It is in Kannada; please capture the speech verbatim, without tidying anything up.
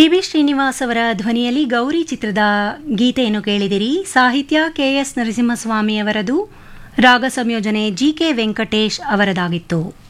ಪಿ ಬಿ ಶ್ರೀನಿವಾಸ್ ಅವರ ಧ್ವನಿಯಲ್ಲಿ ಗೌರಿ ಚಿತ್ರದ ಗೀತೆಯನ್ನು ಕೇಳಿದಿರಿ. ಸಾಹಿತ್ಯ ಕೆ ಎಸ್ ನರಸಿಂಹಸ್ವಾಮಿ ಅವರದು, ರಾಗ ಸಂಯೋಜನೆ ಜಿ ಕೆ ವೆಂಕಟೇಶ್ ಅವರದಾಗಿತ್ತು.